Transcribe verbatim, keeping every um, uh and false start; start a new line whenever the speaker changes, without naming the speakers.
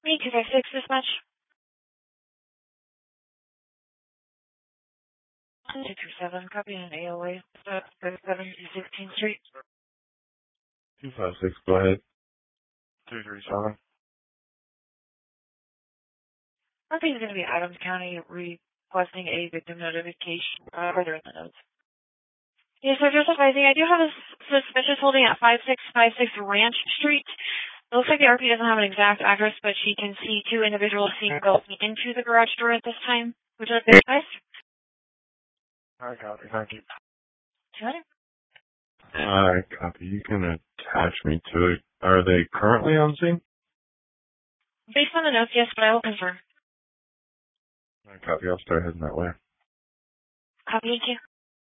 Me, two five six dispatch. two two seven, copy an A O A. thirty-seven sixteenth Street.
two five six, go ahead.
two three seven.
Copy is going to be Adams County requesting a victim notification. Uh, further in the notes. Yes, sir, just advising, I do have a suspicious holding at five six five six Ranch Street. It looks like the R P doesn't have an exact address, but she can see two individuals seen going into the garage door at this time. Would you like to advise?
I copy, thank you.
Sure.
Alright, copy. You can attach me to it. Are they currently on scene?
Based on the notes, yes, but I will confirm.
Alright, copy. I'll start heading that way.
Copy, thank you.